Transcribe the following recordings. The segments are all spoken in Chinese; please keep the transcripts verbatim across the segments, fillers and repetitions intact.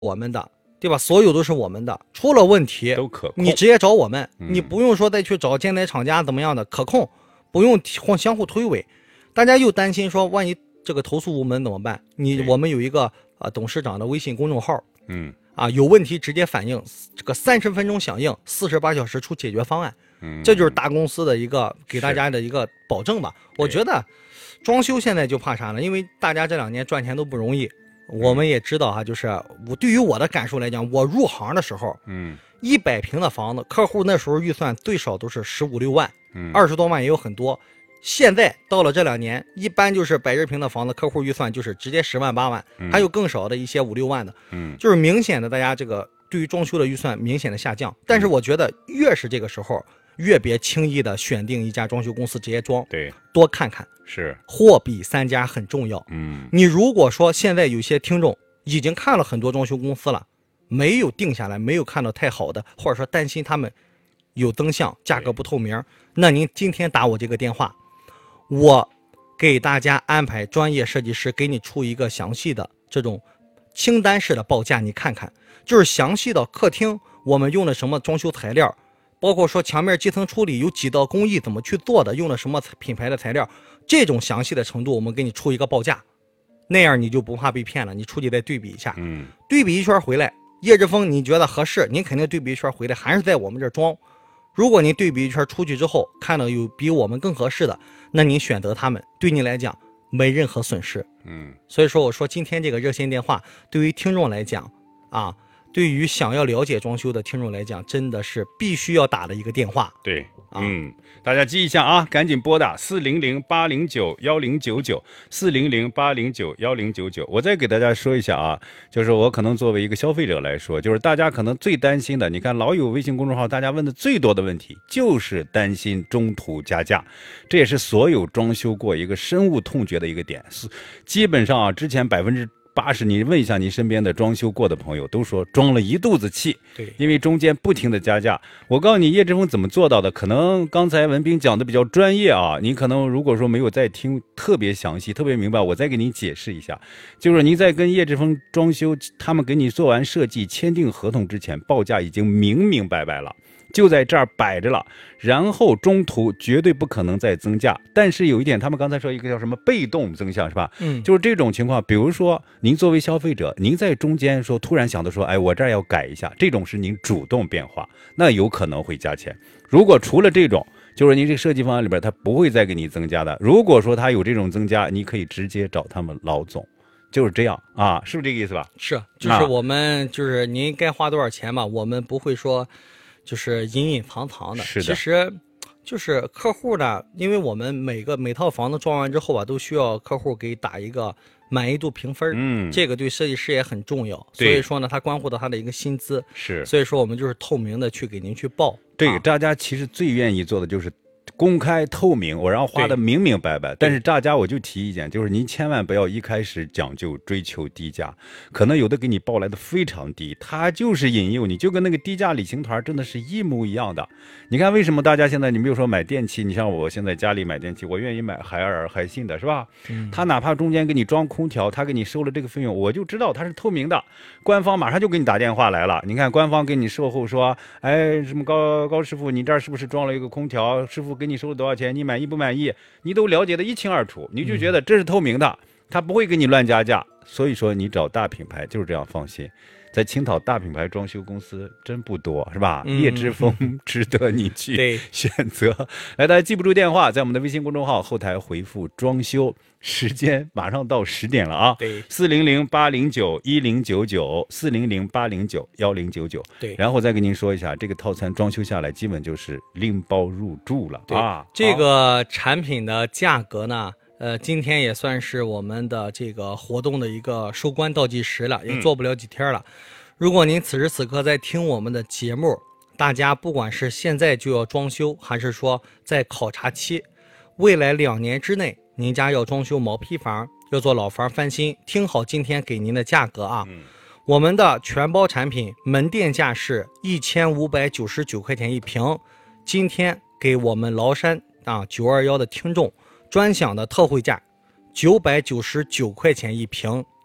我们的，对吧？所有都是我们的，出了问题都可控， 你直接找我们， 嗯、 你不用说再去找建材厂家怎么样的，可控，不用互相互推诿。大家又担心说，万一这个投诉无门怎么办？你我们有一个呃董事长的微信公众号， 嗯啊，有问题直接反映，这个三十分钟响应，四十八小时出解决方案。 嗯， 这就是大公司的一个给大家的一个保证吧。我觉得装修现在就怕啥呢？因为大家这两年赚钱都不容易，我们也知道哈，就是我对于我的感受来讲，我入行的时候， 嗯， 一百平的房子，客户那时候预算最少都是十五六万， 嗯， 二十多万也有很多。现在到了这两年，一般就是百十平的房子，客户预算就是直接十万八万， 嗯、 还有更少的一些五六万的， 嗯， 就是明显的大家这个对于装修的预算明显的下降。但是我觉得越是这个时候，越别轻易的选定一家装修公司直接装， 对， 多看看， 是货比三家很重要。 嗯， 你如果说现在有些听众已经看了很多装修公司了，没有定下来，没有看到太好的，或者说担心他们有增项，价格不透明，那您今天打我这个电话，我给大家安排专业设计师给你出一个详细的这种清单式的报价，你看看，就是详细的客厅我们用的什么装修材料，包括说墙面基层处理有几道工艺怎么去做的，用了什么品牌的材料，这种详细的程度我们给你出一个报价，那样你就不怕被骗了。你出去再对比一下， 嗯， 对比一圈回来，叶之峰你觉得合适，您肯定对比一圈回来还是在我们这儿装。如果您对比一圈出去之后看到有比我们更合适的，那您选择他们，对你来讲没任何损失。 嗯， 所以说我说今天这个热线电话对于听众来讲啊，对于想要了解装修的听众来讲，真的是必须要打的一个电话。 对，嗯，大家记一下啊，赶紧拨打四零零八零九幺零九九四零零八零九幺零九九。我再给大家说一下啊，就是我可能作为一个消费者来说，就是大家可能最担心的，你看老有微信公众号，大家问的最多的问题就是担心中途加价，这也是所有装修过一个深恶痛绝的一个点。基本上啊，之前百分之八十，你问一下你身边的装修过的朋友，都说装了一肚子气。 对， 因为中间不停的加价。我告诉你，叶之峰怎么做到的？可能刚才文斌讲的比较专业啊，你可能如果说没有再听特别详细、特别明白，我再给你解释一下。就是您在跟叶之峰装修，他们给你做完设计、签订合同之前，报价已经明明白白了。就在这儿摆着了，然后中途绝对不可能再增价。但是有一点，他们刚才说一个叫什么被动增项是吧？ 嗯， 就是这种情况，比如说您作为消费者，您在中间说突然想到说，哎，我这儿要改一下，这种是您主动变化，那有可能会加钱。如果除了这种，就是您这设计方案里边，他不会再给你增加的。如果说他有这种增加，你可以直接找他们老总。就是这样啊，是不是这个意思吧？ 是，就是我们、啊、就是您该花多少钱嘛，我们不会说就是隐隐藏藏的。 是的， 其实就是客户呢，因为我们每个每套房子装完之后啊，都需要客户给打一个满意度评分， 嗯， 这个对设计师也很重要。所以说呢，它关乎到他的一个薪资。 是， 所以说我们就是透明的去给您去报。 这个大家其实最愿意做的就是公开透明，我让花的明明白白。但是大家我就提意见，就是您千万不要一开始讲究追求低价，可能有的给你报来的非常低，它就是引诱你，就跟那个低价旅行团真的是一模一样的。你看为什么大家现在，你比如说买电器，你像我现在家里买电器，我愿意买海尔、海信的，是吧？嗯，他哪怕中间给你装空调，他给你收了这个费用，我就知道他是透明的，官方马上就给你打电话来了。你看官方给你售后说，哎，什么高高师傅，你这儿是不是装了一个空调？师傅给你收了多少钱？你满意不满意？你都了解的一清二楚，你就觉得这是透明的，他不会给你乱加价。所以说你找大品牌就是这样，放心。在青岛大品牌装修公司真不多，是吧？嗯、叶之峰值得你去选择。来，大家记不住电话，在我们的微信公众号后台回复装修，时间马上到十点了啊！ 对， 四零零八零九一零九九，四零零八零九幺零九九。 对， 然后再跟您说一下，这个套餐装修下来，基本就是拎包入住了啊！ 这个产品的价格呢？呃，今天也算是我们的这个活动的一个收官倒计时了，也做不了几天了。嗯、如果您此时此刻在听我们的节目，大家不管是现在就要装修，还是说在考察期，未来两年之内您家要装修毛坯房，要做老房翻新，听好今天给您的价格啊！嗯、我们的全包产品门店价是一千五百九十九块钱一平，今天给我们崂山啊九二幺的听众。专享的特惠价九百九十九块钱一平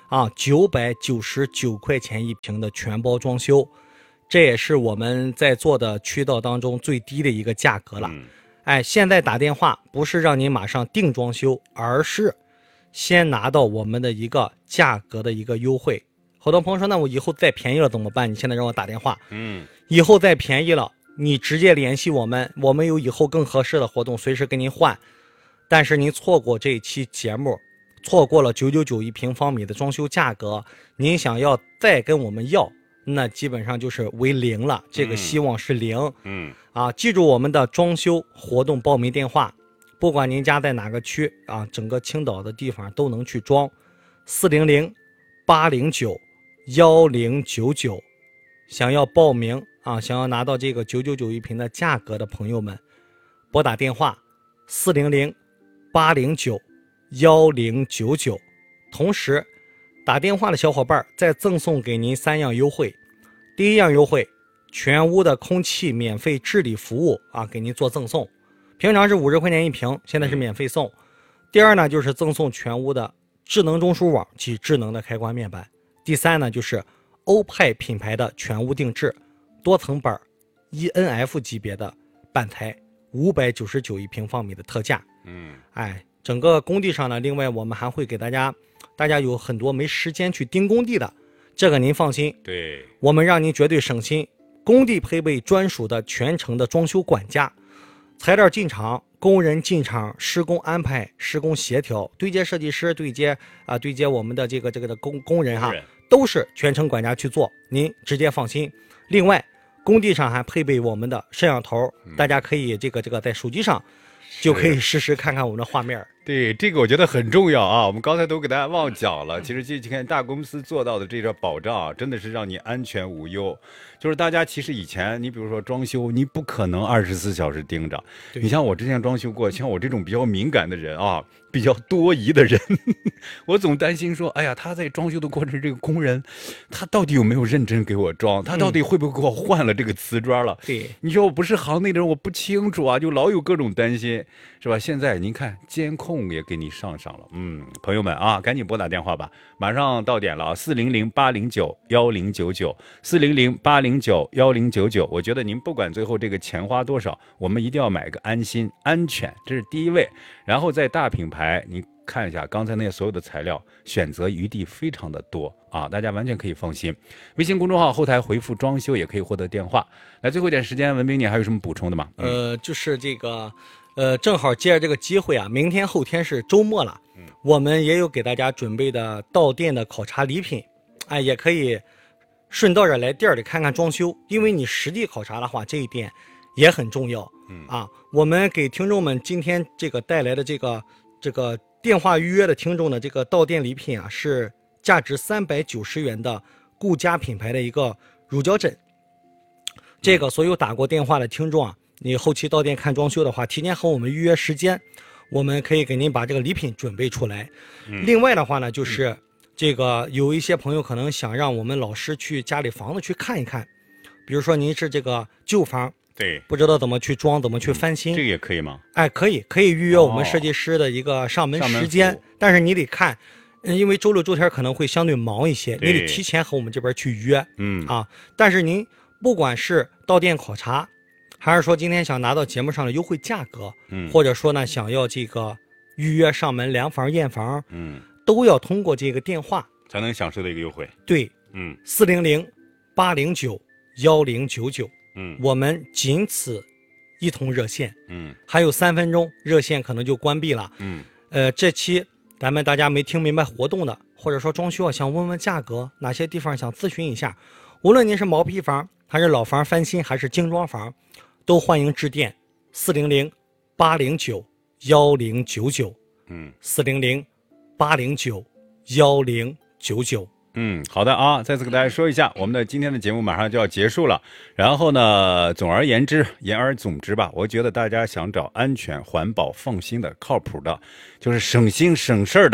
啊，九百九十九块钱一平的全包装修，这也是我们在做的渠道当中最低的一个价格了。 嗯哎，现在打电话不是让你马上定装修，而是先拿到我们的一个价格的一个优惠。好多朋友说，那我以后再便宜了怎么办？你现在让我打电话， 嗯， 以后再便宜了，你直接联系我们，我们有以后更合适的活动，随时给您换。但是您错过这一期节目，错过了九九九一平方米的装修价格，您想要再跟我们要，那基本上就是为零了，这个希望是零。 嗯啊，记住我们的装修活动报名电话，不管您家在哪个区啊，整个青岛的地方都能去装，四零零八零九幺零九九。想要报名啊，想要拿到这个九九九一平的价格的朋友们，拨打电话四零零八零九幺零九九。同时，打电话的小伙伴再赠送给您三样优惠。第一样优惠，全屋的空气免费治理服务啊，给您做赠送，平常是五十块钱一平，现在是免费送。第二呢，就是赠送全屋的智能中枢网及智能的开关面板。第三呢，就是欧派品牌的全屋定制多层板 E N F 级别的板材，五百九十九一平方米的特价。 嗯， 哎，整个工地上呢，另外我们还会给大家，大家有很多没时间去盯工地的，这个您放心， 对， 我们让您绝对省心。工地配备专属的全程的装修管家，材料进场，工人进场，施工安排，施工协调，对接设计师，对接啊，对接我们的这个这个的工工人哈，都是全程管家去做，您直接放心。另外，工地上还配备我们的摄像头，大家可以这个这个在手机上就可以实时看看我们的画面。 对，这个我觉得很重要啊！我们刚才都给大家忘讲了，其实这几天大公司做到的这个保障啊，真的是让你安全无忧。就是大家其实以前，你比如说装修，你不可能二十四小时盯着。你像我之前装修过，像我这种比较敏感的人啊，比较多疑的人，我总担心说，哎呀，他在装修的过程，这个工人，他到底有没有认真给我装？他到底会不会给我换了这个瓷砖了？ 对， 你说我不是行内的人，我不清楚啊，就老有各种担心，是吧？现在您看监控也给你上上了，嗯，朋友们啊，赶紧拨打电话吧，马上到点了啊，四零零八零九幺零九九，四零零八零九幺零九九。我觉得您不管最后这个钱花多少，我们一定要买个安心、安全，这是第一位。然后在大品牌，你看一下刚才那些所有的材料，选择余地非常的多啊，大家完全可以放心。微信公众号后台回复装修也可以获得电话。来，最后一点时间，文斌你还有什么补充的吗？ 嗯、呃，就是这个。呃，正好借着这个机会啊，明天后天是周末了，嗯，我们也有给大家准备的到店的考察礼品，哎，也可以顺道着来店里看看装修，因为你实地考察的话，这一点也很重要，嗯啊，我们给听众们今天这个带来的这个这个电话预约的听众的这个到店礼品啊，是价值三百九十元的顾家品牌的一个乳胶枕，这个所有打过电话的听众啊。你后期到店看装修的话，提前和我们预约时间，我们可以给您把这个礼品准备出来。嗯、另外的话呢，就是这个有一些朋友可能想让我们老师去家里房子去看一看，比如说您是这个旧房， 对， 不知道怎么去装，怎么去翻新， 嗯、这个也可以吗？ 哎，可以，可以预约我们设计师的一个上门时间，哦、但是你得看。嗯，因为周六周天可能会相对忙一些，你得提前和我们这边去约。嗯啊，但是您不管是到店考察，还是说今天想拿到节目上的优惠价格，嗯，或者说呢想要这个预约上门量房验房，嗯，都要通过这个电话才能享受的一个优惠。 对，嗯，四零零八零九幺零九九，嗯，我们仅此一通热线，嗯，还有三分钟，热线可能就关闭了，嗯，呃，这期咱们大家没听明白活动的，或者说装修啊想问问价格，哪些地方想咨询一下，无论您是毛坯房还是老房翻新还是精装房。都欢迎致电四零零八零九幺零九九，嗯，四零零八零九幺零九九。 嗯，好的啊，再次给大家说一下，我们的今天的节目马上就要结束了。然后呢，总而言之，言而总之吧，我觉得大家想找安全、环保、放心的、靠谱的，就是省心省事儿的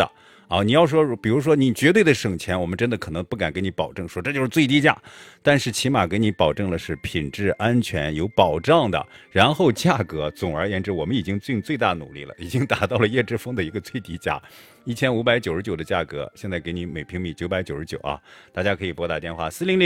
啊，你要说，比如说你绝对的省钱，我们真的可能不敢给你保证说这就是最低价，但是起码给你保证了是品质、安全有保障的，然后价格，总而言之，我们已经尽最大努力了，已经达到了叶之峰的一个最低价，一千五百九十九的价格，现在给你每平米九百九十九啊，大家可以拨打电话四零零。